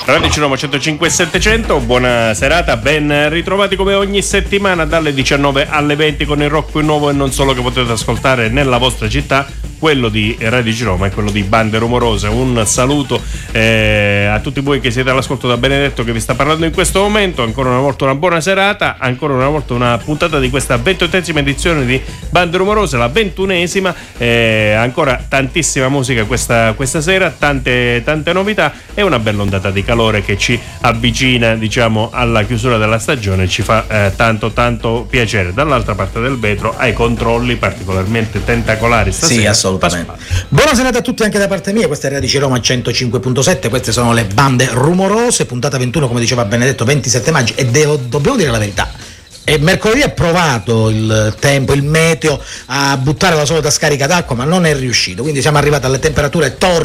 Radio Roma 105.700, buona serata, ben ritrovati come ogni settimana dalle 19 alle 20 con il rock più nuovo e non solo che potete ascoltare nella vostra città, quello di Radio Roma e quello di Bande Rumorose. Un saluto a tutti voi che siete all'ascolto, da Benedetto che vi sta parlando in questo momento. Ancora una volta una buona serata, ancora una volta una puntata di questa 28esima edizione di Bande Rumorose, la 21esima, ancora tantissima musica questa sera, tante novità e una bella ondata di calore che ci avvicina, diciamo, alla chiusura della stagione. Ci fa tanto piacere. Dall'altra parte del vetro ai controlli particolarmente tentacolari stasera. Sì, assolutamente. Buona serata a tutti anche da parte mia. Questa è Radio Roma 105.7, queste sono le Bande Rumorose, puntata 21, come diceva Benedetto, 27 maggio, e dobbiamo dire la verità. E mercoledì è provato il tempo, il meteo, a buttare la solita scarica d'acqua, ma non è riuscito, quindi siamo arrivati alle temperature